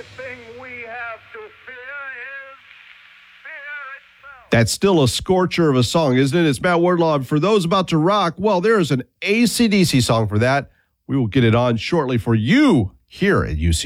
thing we have to fear is fear itself. That's still a scorcher of a song, isn't it? It's Matt Wardlaw. For those about to rock, well, there is an AC/DC song for that. We will get it on shortly for you here at UC.